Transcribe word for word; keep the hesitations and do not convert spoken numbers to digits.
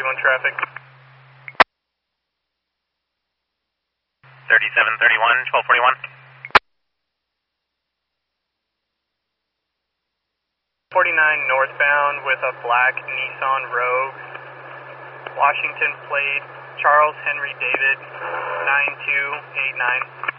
thirty-one traffic. thirty-seven thirty-one, twelve forty-one. forty-nine northbound with a black Nissan Rogue, Washington plate, Charles Henry David, nine two eight nine.